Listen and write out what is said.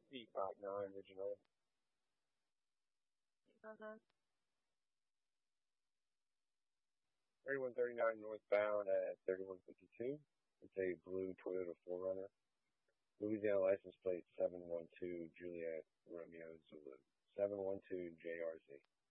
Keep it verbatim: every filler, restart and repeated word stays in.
D five nine original. Uh-huh. thirty-one thirty-nine northbound at thirty-one fifty-two. It's a blue Toyota four runner. Louisiana license plate seven one two Juliet Romeo Zulu. seven one two J R Z.